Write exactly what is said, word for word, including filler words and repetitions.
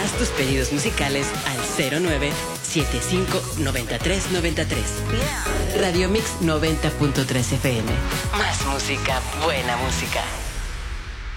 Haz tus pedidos musicales al cero nueve siete cinco nueve tres nueve tres. Radio Mix noventa punto tres F M. Más música, buena música.